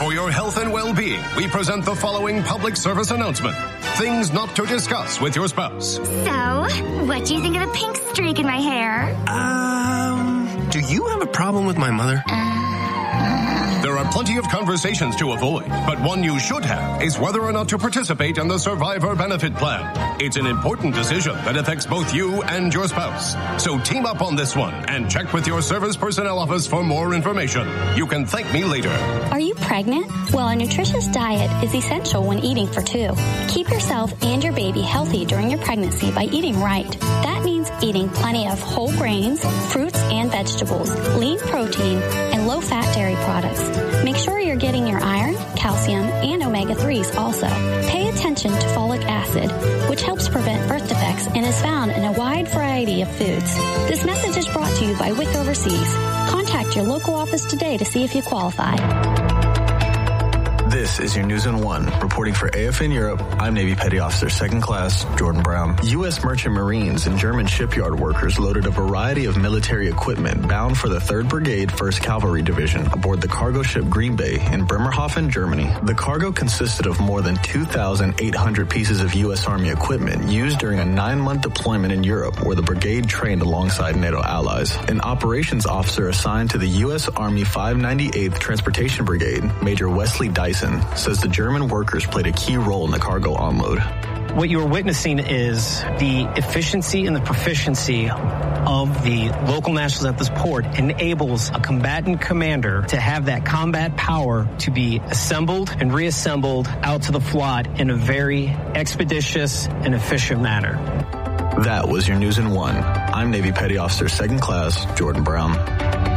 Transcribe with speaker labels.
Speaker 1: For your health and well-being, we present the following public service announcement. Things not to discuss with your spouse.
Speaker 2: So, what do you think of the pink streak in my hair?
Speaker 3: Do you have a problem with my mother?
Speaker 1: There are plenty of conversations to avoid, but one you should have is whether or not to participate in the Survivor Benefit Plan. It's an important decision that affects both you and your spouse. So team up on this one and check with your service personnel office for more information. You can thank me later.
Speaker 4: Are you pregnant? Well, a nutritious diet is essential when eating for two. Keep yourself and your baby healthy during your pregnancy by eating right. That means eating plenty of whole grains, fruits and vegetables, lean protein, and low-fat dairy products. Make sure you're getting your iron, calcium, and omega-3s also. Pay attention to folic acid, which helps prevent birth defects and is found in a wide variety of foods. This message is brought to you by WIC Overseas. Contact your local office today to see if you qualify.
Speaker 5: This is your News in One. Reporting for AFN Europe, I'm Navy Petty Officer 2nd Class Jordan Brown. U.S. merchant marines and German shipyard workers loaded a variety of military equipment bound for the 3rd Brigade, 1st Cavalry Division aboard the cargo ship Green Bay in Bremerhaven, Germany. The cargo consisted of more than 2,800 pieces of U.S. Army equipment used during a 9-month deployment in Europe where the brigade trained alongside NATO allies. An operations officer assigned to the U.S. Army 598th Transportation Brigade, Major Wesley Dyson, says the German workers played a key role in the cargo unload.
Speaker 6: What you're witnessing is the efficiency and the proficiency of the local nationals at this port enables a combatant commander to have that combat power to be assembled and reassembled out to the flotte in a very expeditious and efficient manner.
Speaker 5: That was your News in One. I'm Navy Petty Officer 2nd Class Jordan Brown.